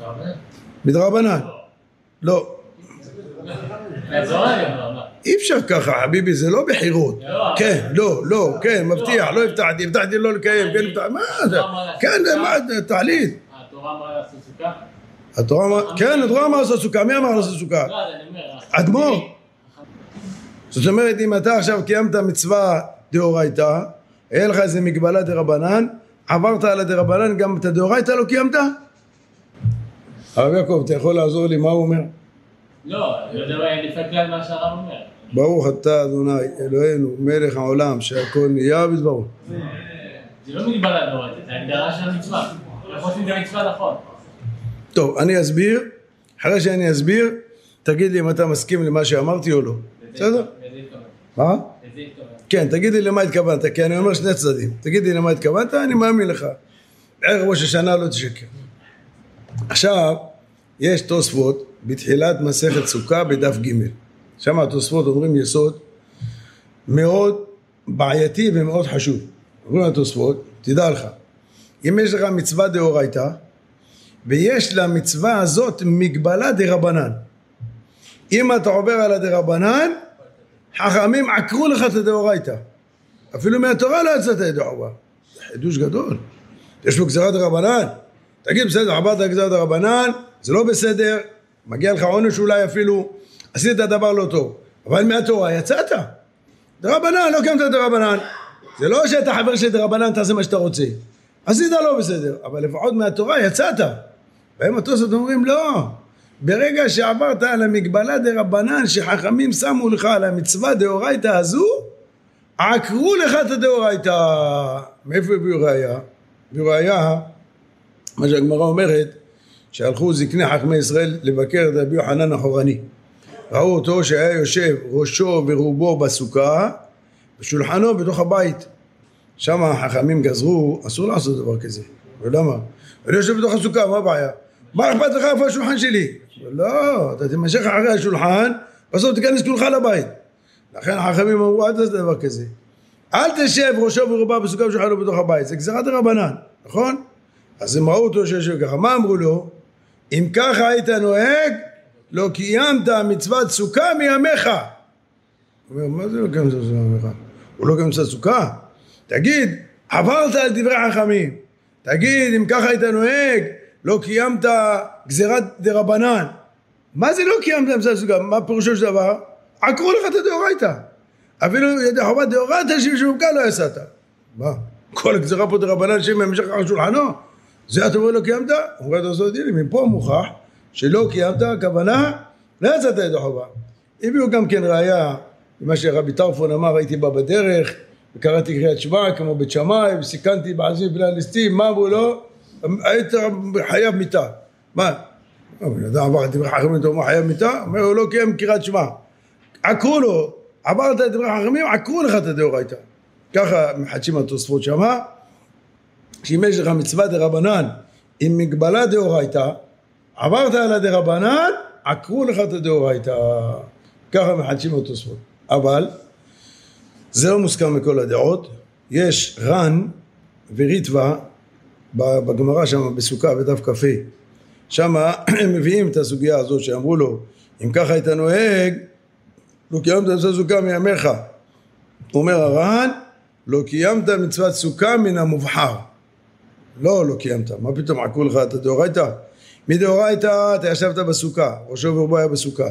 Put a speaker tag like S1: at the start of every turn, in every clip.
S1: מדרבנן. לא. אי אפשר ככה, חביבי, זה לא בחירות. כן, לא, כן, מבטיח, לא הבטחתי לא לקיים, כן, הבטחתי, מה זה? כן, זה תעלית.
S2: התורה אמרה לעשות סוכה?
S1: כן, התורה אמרה לעשות סוכה, מי אמר לעשות סוכה? אדמו"ר. זאת אומרת, אם אתה עכשיו קיימת מצווה דאורייתא, היה לך איזה מגבלה דרבנן, עברת על הדרבנן, גם את הדאורייתא לא קיימת? הרב יעקב, אתה יכול לעזור לי מה הוא אומר?
S2: לא, אני יודע לפי כלל מה שהרב אומר.
S1: ברוך אתה אדוני אלוהינו מלך העולם שהכל נהיה בדברו.
S2: זה לא מגבלה דאורייתא, זה הגדרה של המצווה. אנחנו עושים את המצווה נכון.
S1: טוב, אני אסביר. אחרי שאני אסביר, תגיד לי אם אתה מסכים למה שאמרתי או לא. בסדר? מה? כן, תגיד לי למה התכוונת, כי אני אומר שני צדדים. תגיד לי למה התכוונת, אני מאמין לך. ערב ראש השנה לא תשקר. עכשיו, יש תוספות בתחילת מסכת סוכה בדף ג'. שם התוספות אומרים יסוד מאוד בעייתי ומאוד חשוב. אומרים התוספות, תדע לך, אם יש לך מצווה דאורייתא, ויש למצווה הזאת מגבלה דרבנן. אם אתה עובר על הדרבנן, חכמים עקרו לך את הדאורייתא. אפילו מהתורה לא יצאת ידי חובה. זה חידוש גדול. יש לו גזירת דרבנן. תגיד בסדר, עברת גזירת דרבנן, זה לא בסדר, מגיע לך עונש אולי אפילו, עשית דבר לא טוב. אבל מהתורה יצאת. דרבנן, לא קיימת דרבנן. זה לא שאתה חבר של דרבנן, תעשה מה שאתה רוצה. עשית לא בסדר, אבל לפחות מהתורה יצאת. והם התוספות אומרים לא. ברגע שעברת על המגבלה דרבנן שחכמים שמו לך על המצווה דאורייתא הזו, עקרו לך את הדאורייתא. מאיפה הביאו ראיה? הביאו ראיה, מה שהגמרא אומרת, שהלכו זקני חכמי ישראל לבקר את רבי יוחנן החורני. ראו אותו שהיה יושב ראשו ורובו בסוכה, ושולחנו בתוך הבית. שם החכמים גזרו, אסור לעשות דבר כזה. ולמה? אני יושב בתוך הסוכה, מה הבעיה? מה אכפת לך איפה השולחן שלי? לא, אתה תמשך אחרי השולחן, בסוף תיכנס כולך לבית. לכן החכמים אמרו, אל תעשה דבר כזה. אל תשב ראשו ורובו בסוכה ושולחנו בתוך הבית. זה גזירת דרבנן, נכון? אז הם ראו אותו שיושב ככה. מה אמרו לו? אם ככה היית נוהג, לא קיימת מצוות סוכה מימיך. הוא אומר, מה זה לא קיימת סוכה מימיך? הוא לא קיימת סוכה? תגיד, עברת על דברי חכמים. תגיד, אם ככה היית נוהג, לא קיימת גזירת דרבנן. מה זה לא קיימת מצוות סוכה? מה פירושו של דבר? עקרו לך את הדאורייתא. אפילו ידי חובת דאורייתא שבשבוקה לא יסעת. מה? כל הגזירה פה דרבנן שממשך על שולחנו? זה אתה אומר לא קיימת? הוא אומר לעשות דילי, מפה מוכח שלא קיימת, הכוונה לא יצאת ידי חובה. הביאו גם כן ראיה, מה שרבי טרפון אמר, הייתי בא בדרך, וקראתי קריאת שמע כמו בית שמאי, וסיכנתי בעזיב בני ליסטים, מה אמרו לו? היית חייב מיתה. מה? אני יודע, עבר את דברי חכמים, אתה אומר חייב מיתה? אומר, הוא לא קיים קריאת שמע. עקרו לו, עברת את דברי חכמים, עקרו לך את הדאורייתא. ככה מחדשים התוספות שמה, שאם יש לך מצווה דרבנן עם מגבלה דאורייתא, עברת על הדרבנן, עקרו לך את הדאורייתא. ככה מחדשים התוספות. אבל זה לא מוסכם מכל הדעות. יש רן וריטווה בגמרא שם בסוכה בדף כ"ה. שם הם מביאים את הסוגיה הזאת שאמרו לו, אם ככה היית נוהג, לא קיימת מצוות סוכה מימיך. אומר הר"ן, לא קיימת מצוות סוכה מן המובחר. לא קיימת. מה פתאום עקרו לך את הדאורייתא? מדאורייתא אתה ישבת בסוכה, ראשו ורובו היה בסוכה.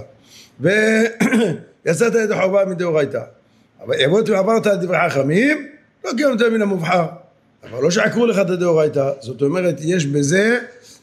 S1: ויצאת ידי חובה מדאורייתא. אבל יבוא ועברת על דברי חכמים, לא קיימת מן המובחר. אבל לא שעקרו לך את הדאורייתא. זאת אומרת, יש בזה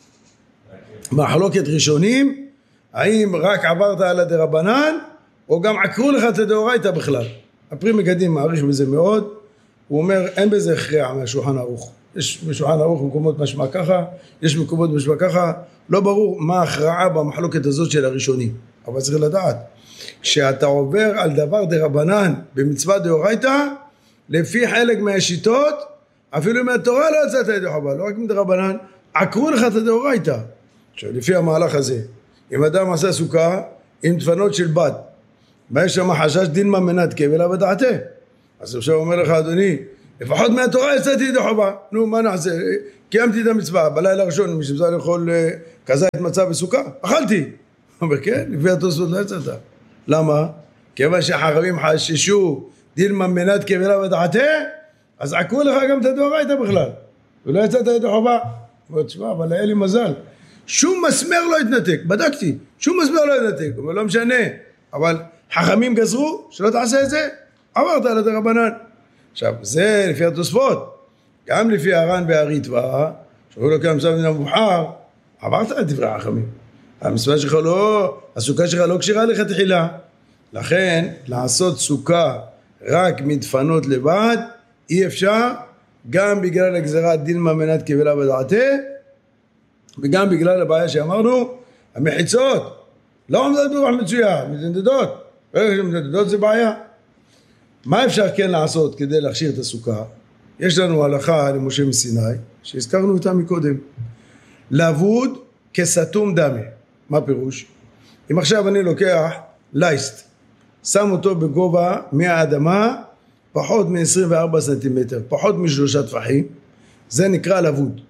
S1: מחלוקת ראשונים, האם רק עברת על הדרבנן, או גם עקרו לך את הדאורייתא בכלל. הפרי מגדים מעריך בזה מאוד, הוא אומר, אין בזה הכרע מהשולחן ערוך. יש בשולחן ערוך מקומות משמע ככה, יש מקומות משמע ככה, לא ברור מה ההכרעה במחלוקת הזאת של הראשונים. אבל צריך לדעת, כשאתה עובר על דבר דרבנן במצווה דאורייתא, לפי חלק מהשיטות, אפילו מהתורה לא יצאת ידי חובה, לא רק מדרבנן, עקרו לך את הדאורייתא. עכשיו, לפי המהלך הזה, אם אדם עשה סוכה עם דפנות של בת, מה יש שם חשש דין מה מנת כבל הבדעתה? אז עכשיו אומר לך, אדוני, לפחות מהתורה יצאתי ידי חובה. נו, מה נעשה? קיימתי את המצווה, בלילה הראשון, מי שבזר לאכול כזית מצה וסוכה, אכלתי. אבל כן, לפי התוספות לא יצאת. למה? כיוון שהחכמים חששו דילמה מנת כבלה ודעתה, אז עקרו לך גם את הדאורייתא בכלל. ולא יצאת ידי חובה. אבל תשמע, אבל היה לי מזל. שום מסמר לא התנתק, בדקתי. שום מסמר לא התנתק, אבל לא משנה. אבל חכמים גזרו שלא תעשה את זה, עברת על הדרבנן. עכשיו, זה לפי התוספות. גם לפי הר"ן והריטב"א, שאומרו לו כאן מצווה מן המובחר, עברת על דברי החכמים. המצווה שלך לא, הסוכה שלך לא קשירה לך תחילה. לכן, לעשות סוכה רק מדפנות לבד, אי אפשר, גם בגלל הגזרת דילמה מנת כבלה ודעתה, וגם בגלל הבעיה שאמרנו, המחיצות, לא עומדות ברוח מצויה, מתנדדות. ברגע שמתנדדות זה בעיה. מה אפשר כן לעשות כדי להכשיר את הסוכה? יש לנו הלכה למשה מסיני, שהזכרנו אותה מקודם. לבוד כסתום דמה. מה פירוש? אם עכשיו אני לוקח לייסט, שם אותו בגובה מהאדמה, פחות מ-24 סנטימטר, פחות מ3 טפחים, זה נקרא לבוד.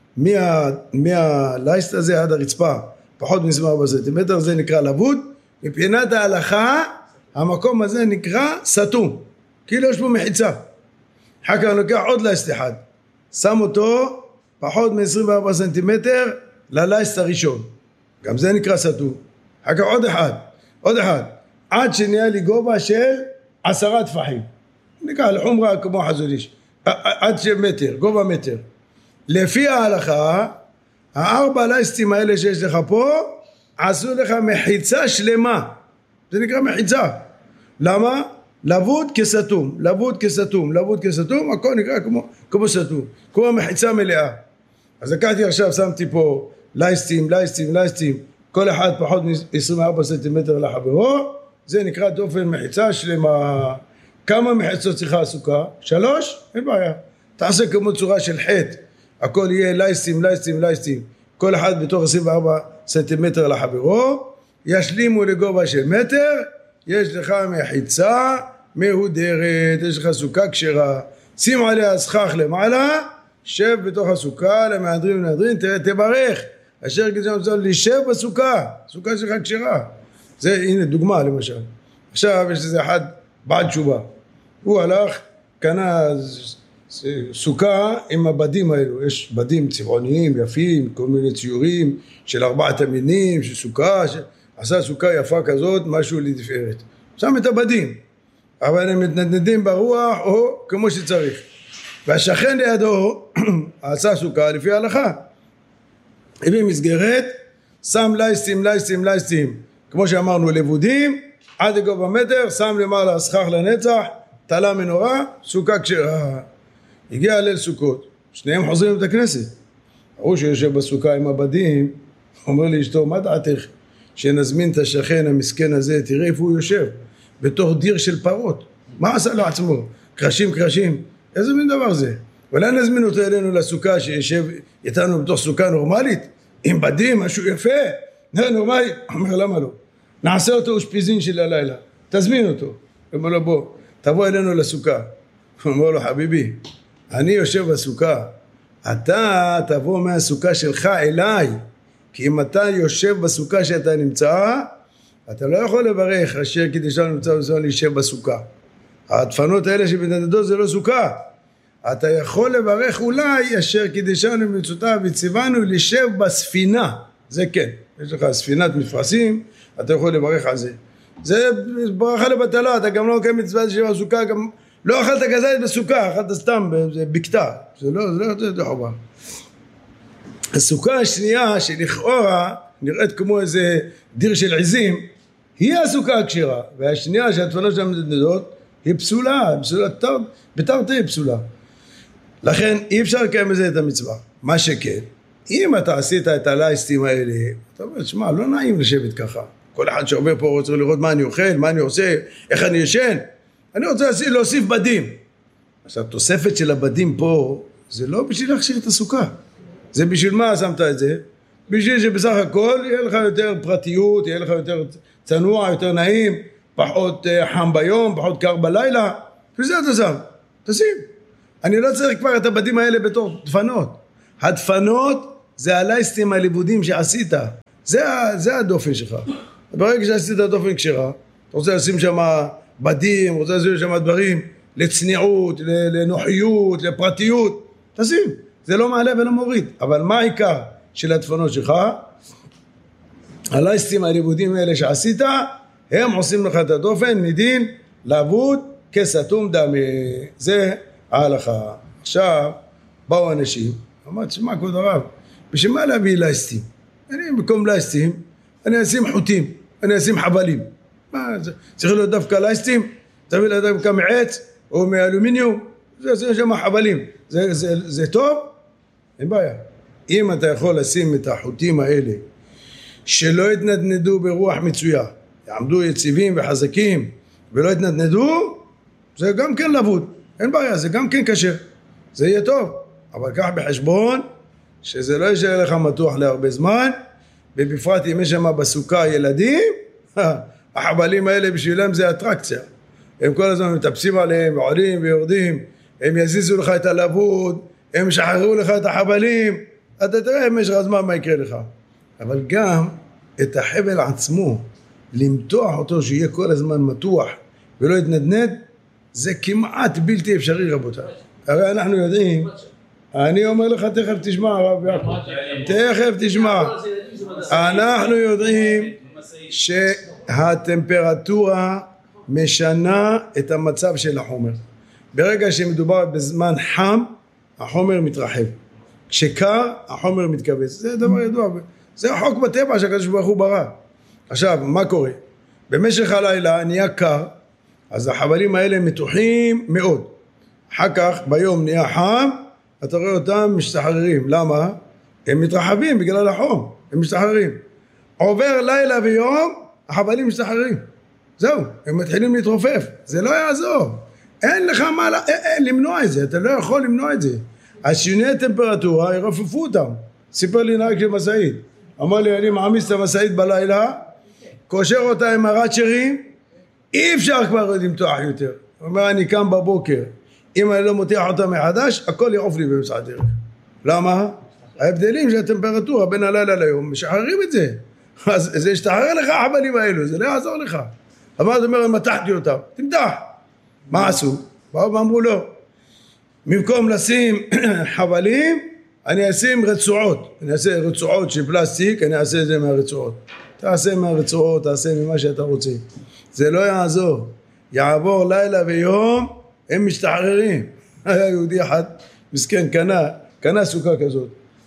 S1: מהלייסט הזה עד הרצפה, פחות מ-24 סנטימטר, זה נקרא לבוד. מבחינת ההלכה, המקום הזה נקרא סתום, כאילו יש בו מחיצה. אחר כך אני לוקח עוד לייסט אחד, שם אותו פחות מ-24 סנטימטר ללייסט הראשון, גם זה נקרא סתום. אחר כך עוד אחד, עד שנהיה לי גובה של 10 טפחים, נקרא לחומרה כמו חזון איש, עד מטר, גובה מטר. לפי ההלכה, 4 לייסטים האלה שיש לך פה, עשו לך מחיצה שלמה, זה נקרא מחיצה. למה? לבוד כסתום, לבוד כסתום, לבוד כסתום, הכל נקרא כמו סתום, כמו מחיצה מלאה. אז לקחתי עכשיו, שמתי פה לייסטים, כל אחד פחות מ-24 סנטימטר לחברו, זה נקרא דופן מחיצה שלמה. כמה מחיצות צריכה הסוכה? 3? אין בעיה. תעשה כמו צורה של חטא, הכל יהיה לייסטים, כל אחד בתוך 24 סנטימטר לחברו, ישלימו לגובה של מטר, יש לך מחיצה מהודרת, יש לך סוכה כשרה, שים עליה סכך למעלה, שב בתוך הסוכה, למהדרין ונהדרין, תברך, אשר כזה מצווה להישב בסוכה, סוכה שלך כשרה. זה, הנה דוגמה למשל. עכשיו יש איזה אחד בעל תשובה, הוא הלך, קנה סוכה עם הבדים האלו, יש בדים צבעוניים יפים, כל מיני ציורים של 4 המינים, של סוכה, עשה סוכה יפה כזאת, משהו לתפארת. שם את הבדים, אבל הם מתנדנדים ברוח או כמו שצריך. והשכן לידו עשה סוכה לפי ההלכה. הביא מסגרת, שם לייסטים, כמו שאמרנו לבודים, עד לגובה מטר, שם למעלה סכך לנצח, תלה מנורה, סוכה כשרה. הגיע ליל סוכות, שניהם חוזרים לבית הכנסת. הוא שיושב בסוכה עם הבדים, אומר לאשתו, מה דעתך? שנזמין את השכן המסכן הזה, תראה איפה הוא יושב, בתוך דיר של פרות. מה עשה לו עצמו? קרשים, איזה מין דבר זה? אולי נזמין אותו אלינו לסוכה, שישב איתנו בתוך סוכה נורמלית, עם בדים, משהו יפה, נורמלי. אומר, למה לא? נעשה אותו אושפיזין של הלילה, תזמין אותו. אומר לו, בוא, תבוא אלינו לסוכה. אומר לו, חביבי, אני יושב בסוכה, אתה תבוא מהסוכה שלך אליי, כי אם אתה יושב בסוכה שאתה נמצא, אתה לא יכול לברך אשר קידשנו נמצא וזמן להישב בסוכה. הדפנות האלה שמתנדדות זה לא סוכה. אתה יכול לברך אולי אשר קידשנו מצוותיו וציוונו להישב בספינה. זה כן, יש לך ספינת מפרשים, אתה יכול לברך על זה. זה ברכה לבטלה, אתה גם לא מקיים מצוות להישב בסוכה, גם לא אכלת כזית בסוכה, אכלת סתם בקתה, זה לא חובה. הסוכה השנייה שלכאורה נראית כמו איזה דיר של עזים, היא הסוכה הכשרה, והשנייה שהדפנות שלה מתנדנדות היא פסולה, בתרתי היא פסולה. לכן אי אפשר לקיים בזה את המצווה. מה שכן, אם אתה עשית את הלייסטים האלה, אתה אומר, שמע, לא נעים לשבת ככה. כל אחד שעובר פה רוצה לראות מה אני אוכל, מה אני עושה, איך אני ישן. אני רוצה להוסיף בדים. עכשיו, תוספת של הבדים פה, זה לא בשביל להכשיר את הסוכה. זה בשביל מה שמת את זה? בשביל שבסך הכל יהיה לך יותר פרטיות, יהיה לך יותר צנוע, יותר נעים, פחות חם ביום, פחות קר בלילה. וזה אתה שם, תשים. אני לא צריך כבר את הבדים האלה בתור דפנות. הדפנות זה הלייסטים הליבודים שעשית. זה הדופן שלך. ברגע שעשית הדופן כשרה, אתה רוצה לשים שם בדים, רוצה לשים שם דברים לצניעות, לנוחיות, לפרטיות, תשים. זה לא מעלה ולא מוריד. אבל מה העיקר של הדפנות שלך? הלייסטים הליבודים האלה שעשית, הם עושים לך את הדופן מדין לעבוד כסתום דמי. זה ההלכה. עכשיו באו אנשים, אמרת, שמע כבוד הרב, בשביל מה להביא לייסטים? אני במקום לייסטים, אני אשים חוטים, אני אשים חבלים. מה, צריך להיות דווקא לייסטים? תביא לה דווקא מעץ או מאלומיניום, זה שם חבלים. זה טוב? אין בעיה. אם אתה יכול לשים את החוטים האלה, שלא יתנדנדו ברוח מצויה, יעמדו יציבים וחזקים, ולא יתנדנדו, זה גם כן לבוד. אין בעיה, זה גם כן קשה. זה יהיה טוב. אבל קח בחשבון, שזה לא יישאר לך מתוח להרבה זמן, ובפרט אם יש שם בסוכה ילדים, החבלים האלה בשבילם זה אטרקציה. הם כל הזמן מטפסים עליהם, ועולים ויורדים, הם יזיזו לך את הלבוד, הם שחררו לך את החבלים, אתה תראה אם יש לך זמן מה יקרה לך. אבל גם את החבל עצמו, למתוח אותו שיהיה כל הזמן מתוח ולא יתנדנד, זה כמעט בלתי אפשרי רבותיי. הרי אנחנו יודעים, אני אומר לך תכף תשמע הרב יעקב, תכף תשמע, אנחנו יודעים שהטמפרטורה משנה את המצב של החומר. ברגע שמדובר בזמן חם, החומר מתרחב. כשקר, החומר מתכווץ. זה דבר ידוע. זה החוק בטבע שהקדוש ברוך הוא ברא. עכשיו, מה קורה? במשך הלילה נהיה קר, אז החבלים האלה מתוחים מאוד. אחר כך ביום נהיה חם, אתה רואה אותם משתחררים. למה? הם מתרחבים בגלל החום. הם משתחררים. עובר לילה ויום, החבלים משתחררים. זהו, הם מתחילים להתרופף. זה לא יעזור. אין לך מה למנוע את זה, אתה לא יכול למנוע את זה. אז שינוי הטמפרטורה ירופפו אותם. סיפר לי נהג של מסעית. אמר לי, אני מעמיס את המסעית בלילה, קושר אותה עם הרצ'רים, אי אפשר כבר למתוח יותר. הוא אומר, אני קם בבוקר, אם אני לא מותח אותה מחדש, הכל יעוף לי באמצע הדרך. למה? ההבדלים של הטמפרטורה בין הלילה ליום, משחררים את זה. אז זה ישתחרר לך החבלים האלו, זה לא יעזור לך. אבל זאת אומרת, מתחתי אותם, תמתח. מה עשו? באו ואמרו לו, במקום לשים חבלים, אני אשים רצועות. אני אעשה רצועות של פלסטיק, אני אעשה את זה מהרצועות. תעשה מהרצועות, תעשה ממה שאתה רוצה. זה לא יעזור. יעבור לילה ויום, הם משתחררים. היה יהודי אחד, מסכן, קנה סוכה כזאת.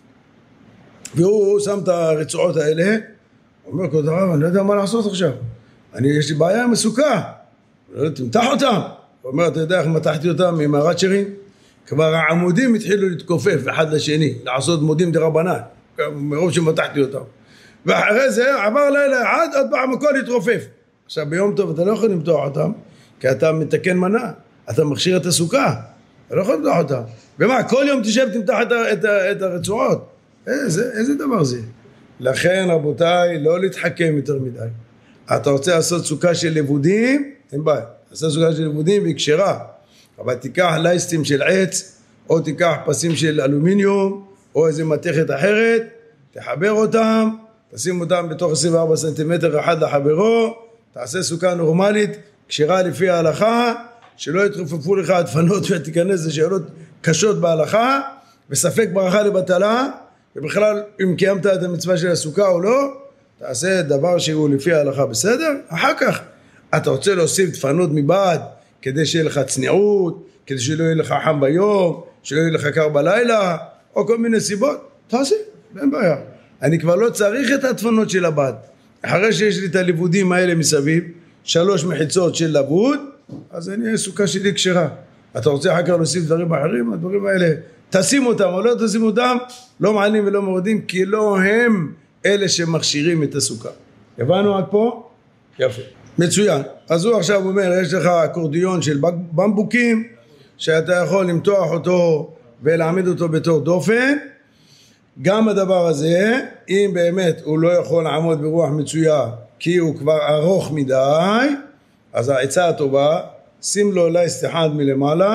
S1: והוא שם את הרצועות האלה, הוא אומר, כבוד הרב, אני לא יודע מה לעשות עכשיו. יש לי בעיה עם הסוכה. תמתח אותם. הוא אומר, אתה יודע איך מתחתי אותם עם הרצ'רים? כבר העמודים התחילו להתכופף אחד לשני, לעשות מודים דרבנן, מרוב שמתחתי אותם. ואחרי זה עבר לילה אחד, עוד פעם הכל התרופף. עכשיו ביום טוב אתה לא יכול למתוח אותם, כי אתה מתקן מנה, אתה מכשיר את הסוכה, אתה לא יכול למתוח אותם. ומה, כל יום תשב תמתח את הרצועות? איזה דבר זה? לכן רבותיי, לא להתחכם יותר מדי. אתה רוצה לעשות סוכה של לבודים? אין בעיה. עשה סוכה של לבודים והיא כשרה. אבל תיקח לייסטים של עץ, או תיקח פסים של אלומיניום, או איזה מתכת אחרת, תחבר אותם, תשים אותם בתוך 24 סנטימטר אחד לחברו, תעשה סוכה נורמלית, כשרה לפי ההלכה, שלא יתרופפו לך הדפנות ותיכנס לשאלות קשות בהלכה, וספק ברכה לבטלה, ובכלל אם קיימת את המצווה של הסוכה או לא, תעשה דבר שהוא לפי ההלכה בסדר, אחר כך אתה רוצה להוסיף דפנות מבעד, כדי שיהיה לך צניעות, כדי שלא יהיה לך חם ביום, שלא יהיה לך קר בלילה, או כל מיני סיבות, תעשה, אין בעיה. אני כבר לא צריך את הדפנות של הבד. אחרי שיש לי את הליבודים האלה מסביב, 3 מחיצות של לבוד, אז אני הסוכה שלי כשרה. אתה רוצה אחר כך להוסיף דברים אחרים, הדברים האלה, תשים אותם או לא תשים אותם, לא מעלים ולא מורדים, כי לא הם אלה שמכשירים את הסוכה. הבנו עד פה? יפה. מצוין. אז הוא עכשיו אומר, יש לך אקורדיון של במבוקים, שאתה יכול למתוח אותו ולהעמיד אותו בתור דופן. גם הדבר הזה, אם באמת הוא לא יכול לעמוד ברוח מצויה, כי הוא כבר ארוך מדי, אז העצה הטובה, שים לו לייסט אחד מלמעלה,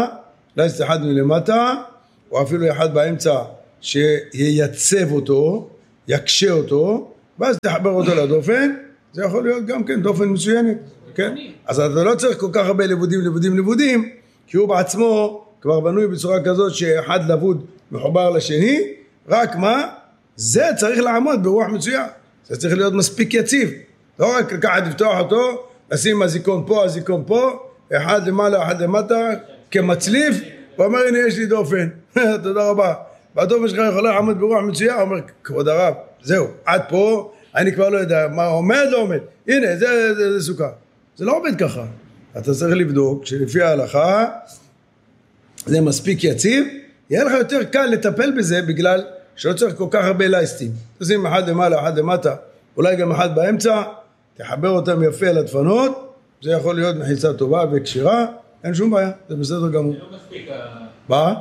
S1: לייסט אחד מלמטה, או אפילו אחד באמצע שייצב אותו, יקשה אותו, ואז תחבר אותו לדופן, זה יכול להיות גם כן דופן מצוינת, כן? אז אתה לא צריך כל כך הרבה לבודים, כי הוא בעצמו כבר בנוי בצורה כזאת שאחד לבוד מחובר לשני, רק מה? זה צריך לעמוד ברוח מצוין, זה צריך להיות מספיק יציב, לא רק לקחת לפתוח אותו, לשים הזיקון פה, אחד למעלה, אחד למטה, כמצליף, ואומר הנה יש לי דופן, תודה רבה, והדופן שלך יכולה לעמוד ברוח מצוין, אומר כבוד הרב, זהו, עד פה, אני כבר לא יודע, מה עומד לא עומד, הנה זה סוכה, זה לא עובד ככה, אתה צריך לבדוק שלפי ההלכה, זה מספיק יציב, יהיה לך יותר קל לטפל בזה בגלל שלא צריך כל כך הרבה לייסטים, תשים אחד למעלה, אחד למטה, אולי גם אחד באמצע, תחבר אותם יפה לדפנות, זה יכול להיות מחיצה טובה וקשירה, אין שום בעיה, זה בסדר גמור.
S2: זה לא מספיק.
S1: מה?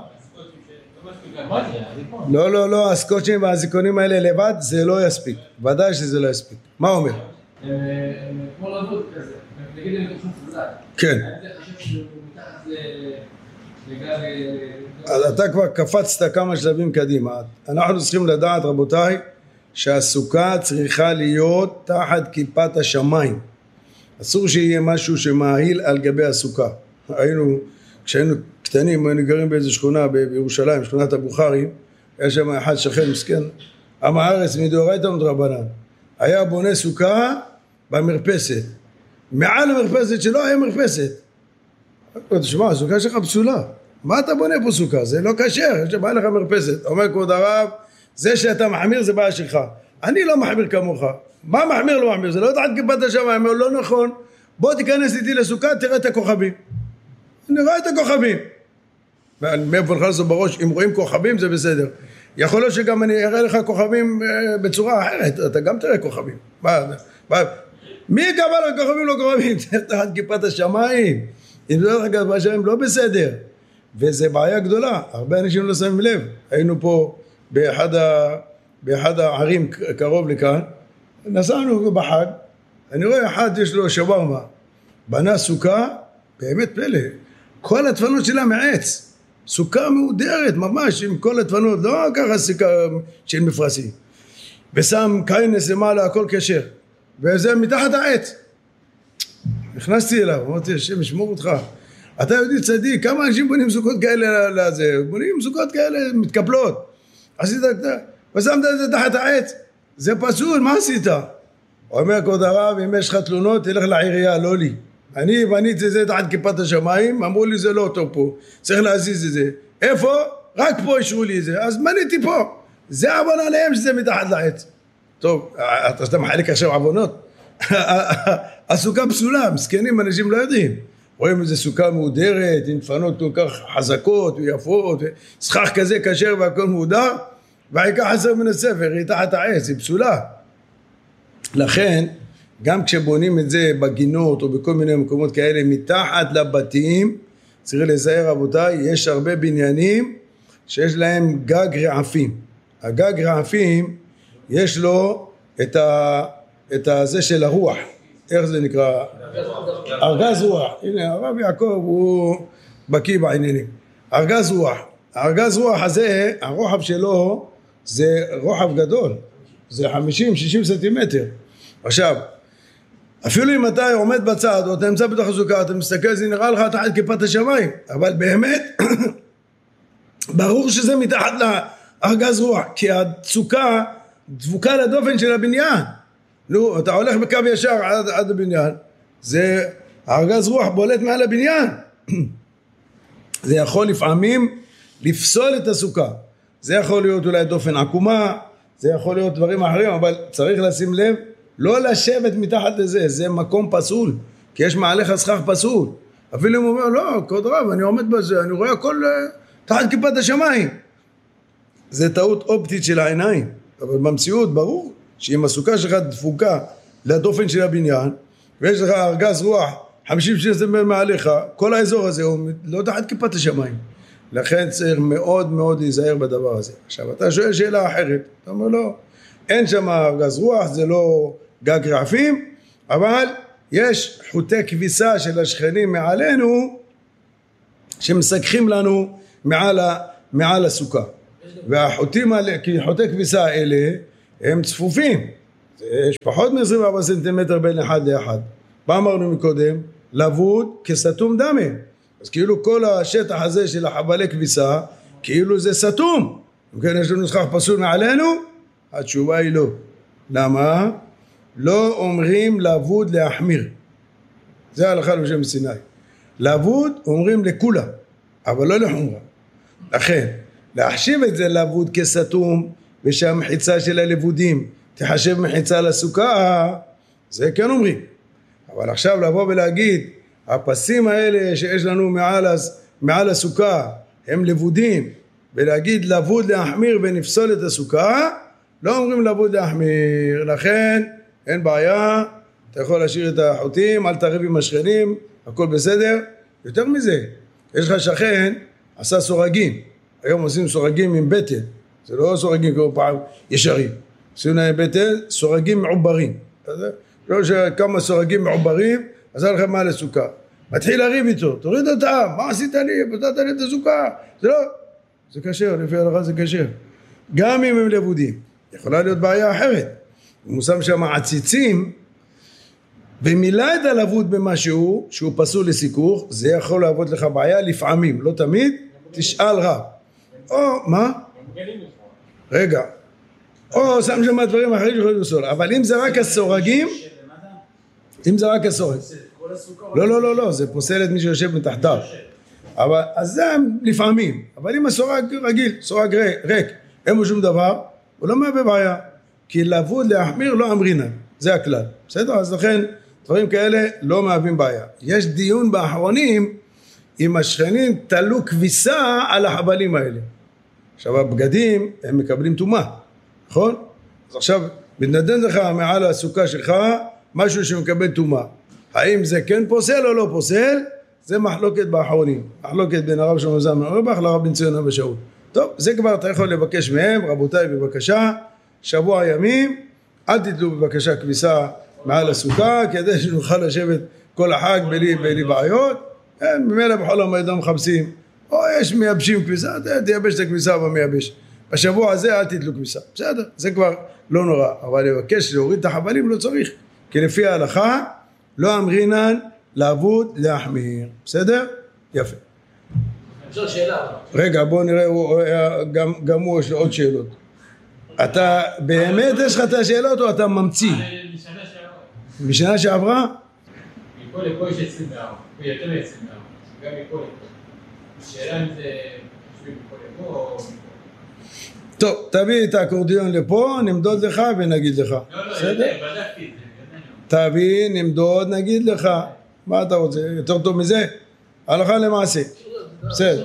S1: לא, הסקוטשים והזיקונים האלה לבד, זה לא יספיק, ודאי שזה לא יספיק. מה אומר?
S2: כמו לבוד כזה, נגיד לי חשוב חזק.
S1: כן.
S2: אני חושב שהוא מתחת לגל...
S1: אז אתה כבר קפצת כמה שלבים קדימה. אנחנו צריכים לדעת, רבותיי, שהסוכה צריכה להיות תחת כיפת השמיים. אסור שיהיה משהו שמאהיל על גבי הסוכה. כשהיינו קטנים, היינו גרים באיזו שכונה בירושלים, שכונת הבוכרים, היה שם אחד שכן מסכן, עם הארץ מדאורייתא ומדרבנן. היה בונה סוכה במרפסת. מעל המרפסת שלו היה מרפסת. תשמע, הסוכה שלך פסולה. מה אתה בונה פה סוכה? זה לא כשר, יש שבא לך מרפסת. אומר כבוד הרב, זה שאתה מחמיר זה בעיה שלך. אני לא מחמיר כמוך. מה מחמיר לא מחמיר? זה לא תחת כיפת השמיים, לא נכון. בוא תיכנס איתי לסוכה, תראה את הכוכבים. נראה את הכוכבים. מאיפה לך לעשות בראש, אם רואים כוכבים זה בסדר. יכול להיות שגם אני אראה לך כוכבים בצורה אחרת, אתה גם תראה כוכבים. מי קבע לך כוכבים לא כוכבים? תחת כיפת השמיים. אם זה תחת כיפת השמיים לא בסדר. וזה בעיה גדולה, הרבה אנשים לא שמים לב. היינו פה באחד הערים קרוב לכאן, נסענו בחג, אני רואה אחד יש לו שווארמה, בנה סוכה, באמת פלא, כל הדפנות שלה מעץ, סוכה מהודרת ממש עם כל הדפנות, לא ככה סוכה של מפרסי, ושם קיינס למעלה הכל כשר, וזה מתחת העץ. נכנסתי אליו, אמרתי השם ישמור אותך, אתה יודעי צדיק, כמה אנשים בונים סוכות כאלה לזה, בונים סוכות כאלה מתקפלות, עשית, ושמת את זה תחת העץ, זה פסול, מה עשית? אומר כבוד הרב, אם יש לך תלונות, תלך לעירייה, לא לי. אני בניתי את זה תחת כיפת השמיים, אמרו לי זה לא טוב פה, צריך להזיז את זה. איפה? רק פה אישרו לי את זה, אז בניתי פה. זה עוון עליהם שזה מתחת לעץ. טוב, אתה מחלק עכשיו עוונות? הסוכה פסולה, מסכנים, אנשים לא יודעים. רואים איזה סוכה מהודרת, עם דפנות כל כך חזקות ויפות, סכך כזה כשר והכל מהודר, והעיקר חסר מן הספר, היא תחת העץ, היא פסולה. לכן, גם כשבונים את זה בגינות או בכל מיני מקומות כאלה, מתחת לבתים, צריך לזהר רבותיי, יש הרבה בניינים שיש להם גג רעפים. הגג רעפים, יש לו את זה של הרוח. איך זה נקרא? ארגז רוח. הנה, הרב יעקב הוא בקיא בעניינים. ארגז רוח. הארגז רוח הזה, הרוחב שלו זה רוחב גדול. זה 50-60 סנטימטר. עכשיו, אפילו אם אתה עומד בצד או אתה נמצא בתוך הסוכה, אתה מסתכל, זה נראה לך תחת כיפת השמיים. אבל באמת, ברור שזה מתחת לארגז רוח, כי הסוכה דבוקה לדופן של הבניין. נו, אתה הולך בקו ישר עד הבניין, זה הארגז רוח בולט מעל הבניין. זה יכול לפעמים לפסול את הסוכה. זה יכול להיות אולי דופן עקומה, זה יכול להיות דברים אחרים, אבל צריך לשים לב, לא לשבת מתחת לזה, זה מקום פסול, כי יש מעליך סכך פסול. אפילו אם הוא אומר, לא, כבוד רב, אני עומד בזה, אני רואה הכל תחת כיפת השמיים. זה טעות אופטית של העיניים, אבל במציאות ברור, שאם הסוכה שלך דפוקה לדופן של הבניין, ויש לך ארגז רוח 50 סנטימטר מעליך, כל האזור הזה הוא לא תחת כיפת השמיים. לכן צריך מאוד מאוד להיזהר בדבר הזה. עכשיו אתה שואל שאלה אחרת, אתה אומר לא, אין שם ארגז רוח, זה לא גג רעפים, אבל יש חוטי כביסה של השכנים מעלינו, שמסככים לנו מעל הסוכה. והחוטים האלה, כי חוטי כביסה האלה, הם צפופים. יש פחות מ-24 סנטימטר בין אחד לאחד. מה אמרנו מקודם? לבוד כסתום דמה. אז כאילו כל השטח הזה של החבלי כביסה, כאילו זה סתום. וכן יש לנו סכך פסול מעלינו? התשובה היא לא. למה? לא אומרים לבוד להחמיר. זה ההלכה בשם סיני. לבוד אומרים לכולה, אבל לא לחומרה. לכן, להחשיב את זה לבוד כסתום, ושהמחיצה של הלבודים תחשב מחיצה לסוכה, זה כן אומרים. אבל עכשיו לבוא ולהגיד, הפסים האלה שיש לנו מעל הסוכה, הם לבודים, ולהגיד לבוד להחמיר ונפסול את הסוכה, לא אומרים לבוד להחמיר. לכן, אין בעיה, אתה יכול להשאיר את החוטים, אל תריב עם השכנים, הכל בסדר. יותר מזה, יש לך שכן, עשה סורגים. היום עושים סורגים עם בטן, זה לא סורגים כמו פעם ישרים. עושים להם בטן, סורגים מעוברים. לא שכמה סורגים מעוברים, עשה לכם מה לסוכה. מתחיל להריב איתו, תוריד אותה, מה עשית לי? פתעת לי את הסוכה. זה לא, זה קשר, לפי ההלכה זה קשר. גם אם הם לבודים, יכולה להיות בעיה אחרת. אם הוא שם שם עציצים, ומילא את הלבוד במשהו שהוא פסול לסיכוך, זה יכול לעבוד לך בעיה לפעמים, לא תמיד, תשאל רב. או, מה? רגע. או, שם שם דברים אחרים שיכולים לפסול. אבל אם זה רק הסורגים, אם זה רק הסורגים. לא, זה פוסל את מי שיושב מתחתיו. אבל, אז זה לפעמים. אבל אם הסורג רגיל, סורג ריק, אין בו שום דבר, הוא לא מהווה בעיה. כי לבוד להחמיר לא אמרינה. זה הכלל. בסדר? אז לכן, דברים כאלה לא מהווים בעיה. יש דיון באחרונים, אם השכנים תלו כביסה על החבלים האלה. עכשיו הבגדים הם מקבלים טומאה, נכון? אז עכשיו מתנדן לך מעל הסוכה שלך משהו שמקבל טומאה. האם זה כן פוסל או לא פוסל? זה מחלוקת באחרונים. מחלוקת בין הרב שלמה זלמן אוירבך לרב בן ציון אבא שאול. טוב, זה כבר אתה יכול לבקש מהם, רבותיי בבקשה, שבוע ימים, אל תתלו בבקשה כביסה מעל הסוכה, כדי שנוכל לשבת כל החג בלי בעיות. ממילא בכל המועד מחפשים, או יש מייבשים כביסה, תייבש את הכביסה ומייבש. בשבוע הזה אל תתלו כביסה. בסדר, זה כבר לא נורא. אבל לבקש להוריד את החבלים לא צריך. כי לפי ההלכה, לא אמרינן לעבוד להחמיר. בסדר? יפה.
S3: אפשר שאלה.
S1: רגע, בוא נראה, גם הוא יש לו עוד שאלות. אתה באמת יש לך את השאלות או אתה ממציא? משנה שעברה?
S2: מפה לפה יש 24, ויותר מ-24, גם מפה לפה. השאלה אם זה יושבים מפה לפה או מפה.
S1: טוב, תביא את האקורדיון לפה, נמדוד לך ונגיד לך.
S2: לא, בדקתי את זה.
S1: תביא, נמדוד, נגיד לך. מה אתה רוצה? יותר טוב מזה? הלכה למעשה. בסדר.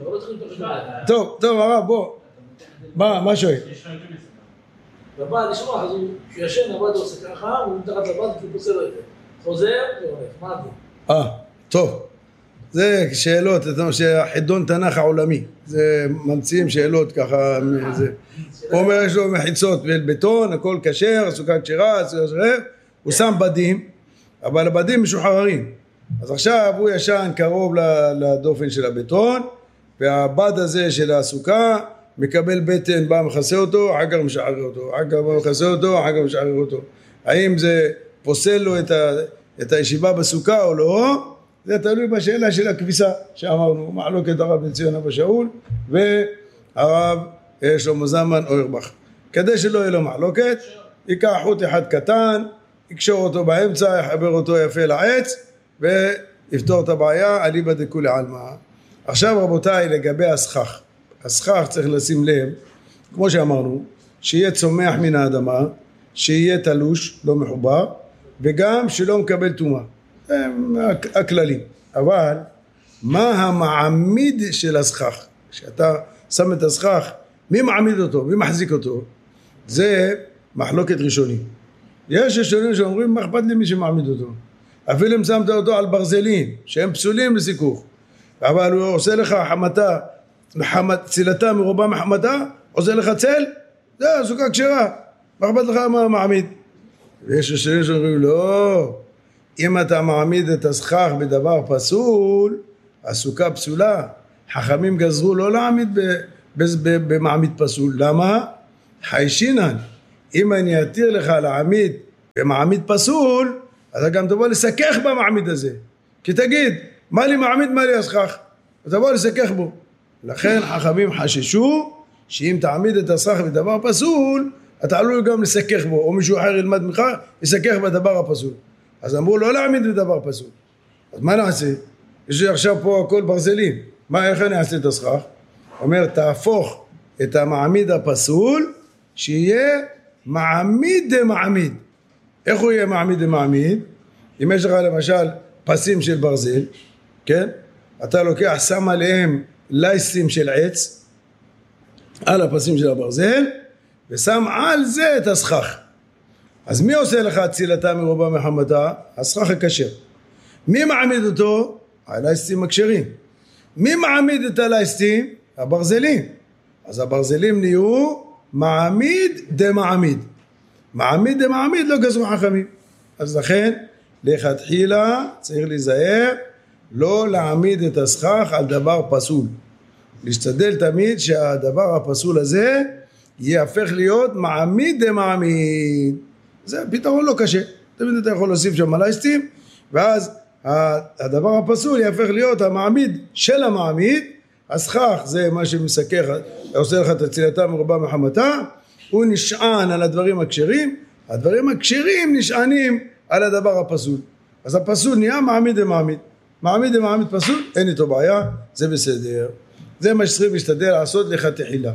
S1: טוב, הרב, בוא. מה שואל?
S2: יש לך יותר מסוים.
S3: בבד, יש רוח, אז הוא ישן, הבד עושה ככה, הוא מתחת לבד, כי הוא פוסל לו את זה. חוזר, והולך, מה זה?
S1: טוב. זה שאלות, שהחידון תנ"ך העולמי. זה ממציאים שאלות ככה. הוא אומר, יש לו מחיצות בטון, הכל כשר, הסוכה כשרה, הוא שם בדים, אבל הבדים משוחררים. אז עכשיו הוא ישן קרוב לדופן של הבטון, והבד הזה של הסוכה מקבל בטן, בא מכסה אותו, אחר כך משחרר אותו, אחר כך בא מכסה אותו, אחר כך משחרר אותו. האם זה פוסל לו את הישיבה בסוכה או לא? זה תלוי בשאלה של הכביסה שאמרנו, מחלוקת הרב בן ציון אבא שאול והרב שלמה זלמן אוירבך. כדי שלא יהיה לו מחלוקת, ייקח חוט אחד קטן, יקשור אותו באמצע, יחבר אותו יפה לעץ ויפתור את הבעיה, אליבא דכולי עלמא. עכשיו רבותיי, לגבי הסכך. הסכך צריך לשים לב, כמו שאמרנו, שיהיה צומח מן האדמה, שיהיה תלוש, לא מחובר, וגם שלא מקבל טומאה. הכללים. אבל מה המעמיד של הסכך? כשאתה שם את הסכך, מי מעמיד אותו? מי מחזיק אותו? זה מחלוקת ראשונים. יש ראשונים שאומרים, מה אכפת לי מי שמעמיד אותו? אפילו אם שמת אותו על ברזלים, שהם פסולים לסיכוך, אבל הוא עושה לך חמתה, צילתה מרובה מחמתה, עושה לך צל, זה סוכה כשרה, מה אכפת לך מה מעמיד? ויש ראשונים שאומרים, לא, אם אתה מעמיד את הסכך בדבר פסול, הסוכה פסולה, חכמים גזרו לא להעמיד במעמיד פסול. למה? חיישינן, אם אני אתיר לך להעמיד במעמיד פסול, אז גם תבוא לסכך במעמיד הזה. כי תגיד, מה לי מעמיד, מה לי הסכך? ותבוא לסכך בו. לכן חכמים חששו, שאם תעמיד את הסכך בדבר פסול, אתה עלול גם לסכך בו, או מישהו אחר ילמד ממך, יסכך בדבר הפסול. אז אמרו לא להעמיד בדבר פסול. אז מה נעשה? יש לי עכשיו פה הכל ברזלים. איך אני אעשה את הסכך? אומר, תהפוך את המעמיד הפסול, שיהיה מעמיד דמעמיד. איך הוא יהיה מעמיד דמעמיד? אם יש לך למשל פסים של ברזל, כן? אתה לוקח, שם עליהם לייסים של עץ, על הפסים של הברזל, ושם על זה את הסכך. אז מי עושה לך צילתה מרובה מחמתה? הסכך הכשר. מי מעמיד אותו? הלייסים הכשרים. מי מעמיד את הלייסים? הברזלים. אז הברזלים נהיו מעמיד דמעמיד. מעמיד דמעמיד לא גזרו חכמים. אז לכן, לכתחילה צריך להיזהר לא להעמיד את הסכך על דבר פסול. להשתדל תמיד שהדבר הפסול הזה יהפך להיות מעמיד דמעמיד. זה פתרון לא קשה. תמיד אתה יכול להוסיף שם לייסטים, ואז הדבר הפסול יהפך להיות המעמיד של המעמיד. הסכך זה מה שמסכך, עושה לך את הצילתה מרובה מחמתה, הוא נשען על הדברים הכשרים, הדברים הכשרים נשענים על הדבר הפסול. אז הפסול נהיה מעמיד דמעמיד. מעמיד דמעמיד פסול, אין איתו בעיה, זה בסדר. זה מה שצריך להשתדל לעשות לכתחילה.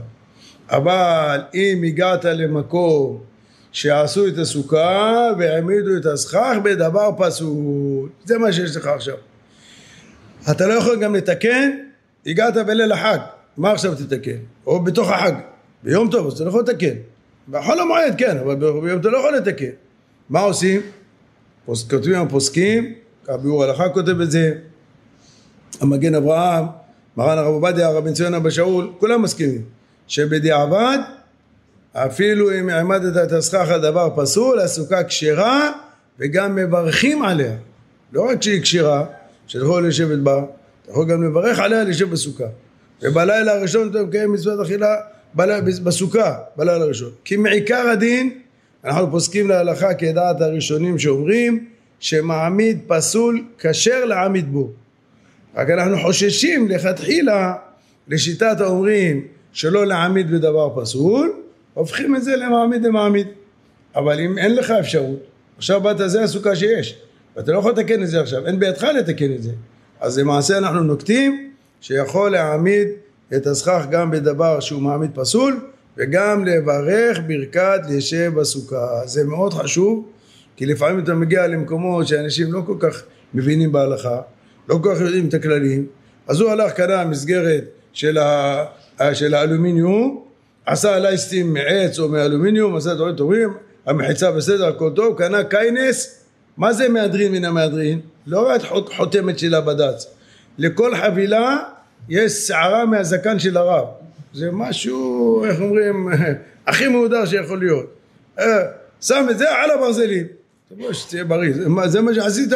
S1: אבל אם הגעת למקום שעשו את הסוכה והעמידו את הסכך בדבר פסול, זה מה שיש לך עכשיו. אתה לא יכול גם לתקן, הגעת בליל החג, מה עכשיו תתקן? או בתוך החג, ביום טוב, אז אתה לא יכול לתקן. בחול המועד כן, אבל ביום אתה לא יכול לתקן. מה עושים? כותבים הפוסקים, הביאור הלכה כותב את זה, המגן אברהם, מרן הרב עובדיה, רבי ציון אבא שאול, כולם מסכימים, שבדיעבד, אפילו אם העמדת את הסכך על דבר פסול, הסוכה כשרה, וגם מברכים עליה. לא רק שהיא כשרה, שאתה יכול לשבת בה, אתה יכול גם לברך עליה לשבת בסוכה. ובלילה הראשון אתה מקיים מצוות אכילה בסוכה, בלילה הראשון. כי מעיקר הדין, אנחנו פוסקים להלכה כדעת הראשונים שאומרים, שמעמיד פסול כשר לעמיד בו. רק אנחנו חוששים לכתחילה לשיטת האומרים שלא להעמיד בדבר פסול, הופכים את זה למעמיד דמעמיד. אבל אם אין לך אפשרות, עכשיו באת זה הסוכה שיש, ואתה לא יכול לתקן את זה עכשיו, אין בידך לתקן את זה. אז למעשה אנחנו נוקטים שיכול להעמיד את הסכך גם בדבר שהוא מעמיד פסול, וגם לברך ברכת לישב בסוכה. זה מאוד חשוב, כי לפעמים אתה מגיע למקומות שאנשים לא כל כך מבינים בהלכה, לא כל כך יודעים את הכללים, אז הוא הלך קנה מסגרת של האלומיניום, עשה לייסטים מעץ או מאלומיניום, עשה דברים טובים, המחיצה בסדר, הכל טוב, קנה קיינס. מה זה מהדרין מן המהדרין? לא רק חותמת של הבד"ץ, לכל חבילה יש שערה מהזקן של הרב. זה משהו, איך אומרים, הכי מהודר שיכול להיות. שם את זה על הברזלים. תבוא שתהיה בריא. זה מה שעשית?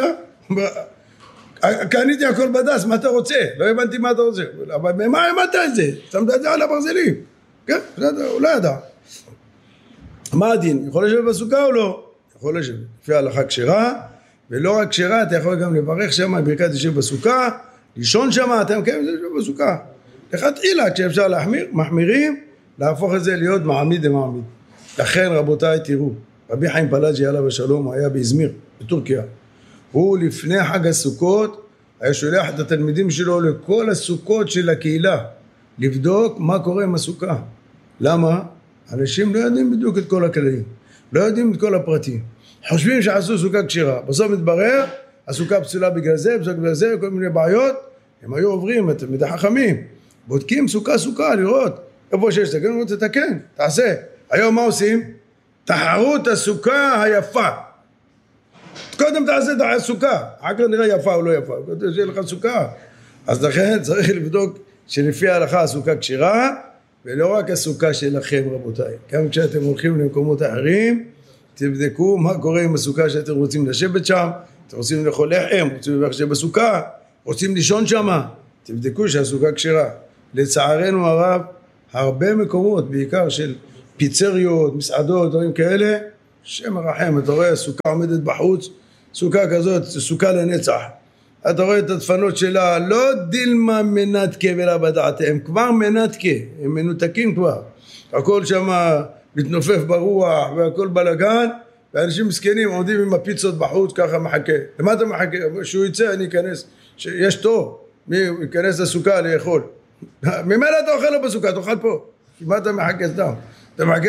S1: קניתי הכל בד"ץ, מה אתה רוצה? לא הבנתי מה אתה רוצה. אבל במה העמדת את זה? שמת את זה על הברזלים. כן, הוא לא ידע. מה הדין? יכול לשבת בסוכה או לא? יכול לשבת. לפי ההלכה כשרה, ולא רק כשרה, אתה יכול גם לברך שם, ברכת ישב בסוכה, לישון שם, אתה מקיים את זה בסוכה. לכתחילה, כשאפשר להחמיר, מחמירים, להפוך את זה להיות מעמיד דמעמיד. לכן רבותיי תראו, רבי חיים פלאג'י עליו השלום היה באזמיר, בטורקיה. הוא לפני חג הסוכות, היה שולח את התלמידים שלו לכל הסוכות של הקהילה, לבדוק מה קורה עם הסוכה. למה? אנשים לא יודעים בדיוק את כל הכללים, לא יודעים את כל הפרטים. חושבים שעשו סוכה כשרה, בסוף מתברר, הסוכה פסולה בגלל זה, בגלל זה, כל מיני בעיות, הם היו עוברים, תלמידי חכמים, בודקים סוכה, לראות, איפה שיש תקן, רוצה לתקן, תעשה. היום מה עושים? תחרות הסוכה היפה. קודם תעשה את הסוכה, אחר כך נראה יפה או לא יפה, שיהיה לך סוכה. אז לכן צריך לבדוק שלפי ההלכה הסוכה כשרה, ולא רק הסוכה שלכם רבותיי. גם כשאתם הולכים למקומות אחרים, תבדקו מה קורה עם הסוכה שאתם רוצים לשבת שם, אתם רוצים לאכול לחם, רוצים לברך שבסוכה, רוצים לישון שם, תבדקו שהסוכה כשרה. לצערנו הרב, הרבה מקומות, בעיקר של פיצריות, מסעדות, דברים כאלה, שם הרחם, אתה רואה, הסוכה עומדת בחוץ, סוכה כזאת, סוכה לנצח. אתה רואה את הדפנות שלה, לא דילמה מנתקה ולא בדעתה, הם כבר מנתקה, הם מנותקים כבר. הכל שם מתנופף ברוח והכל בלגן, ואנשים מסכנים עומדים עם הפיצות בחוץ, ככה מחכה. למה אתה מחכה? שהוא יצא, אני אכנס, יש תור, מי ייכנס לסוכה לאכול. ממילא אתה אוכל לו בסוכה, תאכל פה. מה אתה מחכה סתם? אתה מחכה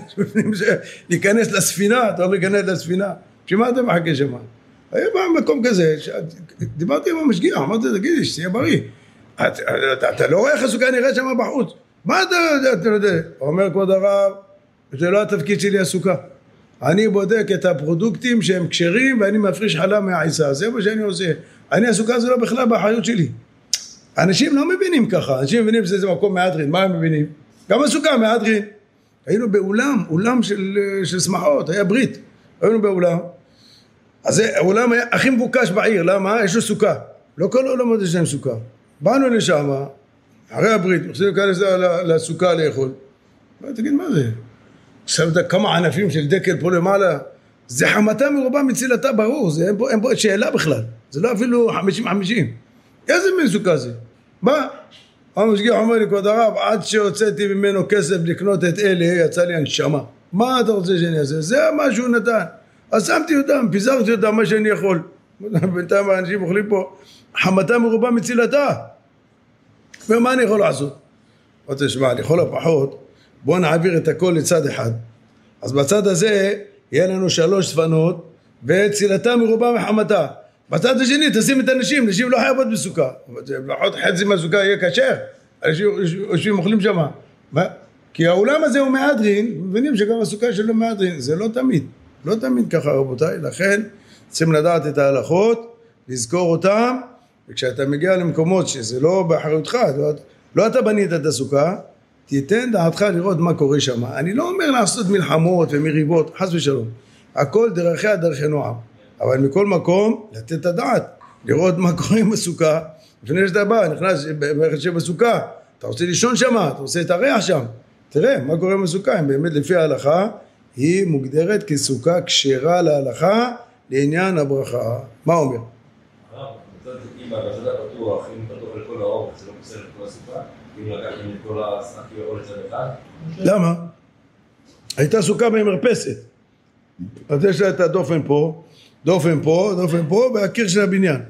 S1: להיכנס לספינה, אתה הולך להיכנס לספינה. שמה אתה מחכה שם? היה במקום כזה, דיברתי עם המשגיח, אמרתי, תגידי, שתהיה בריא. אתה לא רואה איך הסוכה נראית שם בחוץ. מה אתה יודע? הוא אומר, כבוד הרב, זה לא התפקיד שלי הסוכה. אני בודק את הפרודוקטים שהם כשרים, ואני מפריש חלב מהעיסה. זה מה שאני עושה. אני הסוכה זה לא בכלל באחריות שלי. אנשים לא מבינים ככה. אנשים מבינים שזה מקום מהדרין. מה הם מבינים? גם הסוכה מהדרין. היינו באולם, אולם של שמחות, היה ברית. היינו באולם. אז האולם היה הכי מבוקש בעיר. למה? יש לו סוכה. לא כל העולמות יש להם סוכה. באנו לשם, אחרי הברית, מחזירים להיכנס לסוכה לאכול. תגיד, מה זה? עכשיו אתה כמה ענפים של דקל פה למעלה, זה חמתה מרובה מצילתה ברור, אין פה שאלה בכלל, זה לא אפילו 50-50. איזה מין סוכה זה? בא, המשגיח אומר לי, כבוד הרב, עד שהוצאתי ממנו כסף לקנות את אלה, יצא לי הנשמה. מה אתה רוצה שאני אעשה? זה מה שהוא נתן. אז שמתי אותם, פיזרתי אותם מה שאני יכול. בינתיים האנשים אוכלים פה, חמתה מרובה מצילתה. ומה אני יכול לעשות? עוד תשמע, לכל הפחות, בואו נעביר את הכל לצד אחד. אז בצד הזה יהיה לנו 3 דפנות וצילתה מרובה מחמתה. בצד השני תשים את הנשים, נשים לא חייבות בסוכה. לפחות חצי מהסוכה יהיה כשר. אנשים אוכלים שם. כי האולם הזה הוא מהדרין, מבינים שגם הסוכה שלו מהדרין. זה לא תמיד. לא תמיד ככה רבותיי. לכן צריכים לדעת את ההלכות, לזכור אותם, וכשאתה מגיע למקומות שזה לא באחריותך, לא אתה בנית את הסוכה, תיתן דעתך לראות מה קורה שם. אני לא אומר לעשות מלחמות ומריבות, חס ושלום. הכל דרכיה דרכי נועם. אבל מכל מקום, לתת את הדעת. לראות מה קורה עם הסוכה. לפני שאתה בא, נכנס בסוכה. אתה רוצה לישון שם, אתה רוצה את הריח שם. תראה, מה קורה עם הסוכה. אם באמת לפי ההלכה, היא מוגדרת כסוכה כשרה להלכה, לעניין הברכה. מה אומר?
S4: אם בצד הפתוח, אם פתוח לכל האור, זה לא פוסל את כל הסוכה? אם לקחתם את כל השקים או לצד אחד? למה?
S1: הייתה סוכה במרפסת. אז יש לה את הדופן פה, דופן פה, והקיר של הבניין.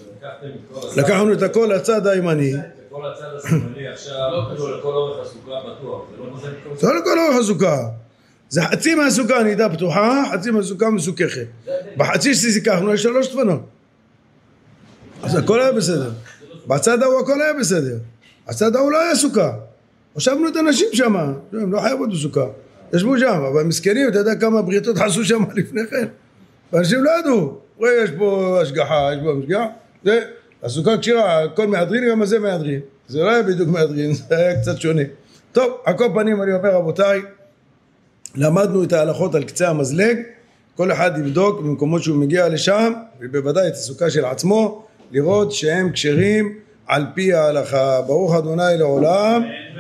S1: לקחנו את הכל לצד הימני.
S4: כל הצד השמאלי עכשיו, לכל אורך הסוכה פתוח.
S1: זה לא לכל אורך הסוכה. זה חצי מהסוכה נהייתה פתוחה, חצי מהסוכה מסוככת. בחצי שסיככנו יש 3 דפנות. אז הכל היה בסדר. בצד ההוא הכל היה בסדר. הצד ההוא לא היה סוכה. הושבנו את האנשים שם, הם לא חייבות בסוכה. ישבו שם, אבל מסכנים, אתה יודע כמה בריתות עשו שם לפני כן. ואנשים לא ידעו. רואה, יש פה השגחה, יש פה משגח. זה, הסוכה כשרה, הכל מהדרין, גם הזה מהדרין. זה לא היה בדיוק מהדרין, זה היה קצת שונה. טוב, על כל פנים אני אומר, רבותיי, למדנו את ההלכות על קצה המזלג, כל אחד יבדוק במקומות שהוא מגיע לשם, ובוודאי את הסוכה של עצמו, לראות שהם כשרים על פי ההלכה. ברוך ה' לעולם.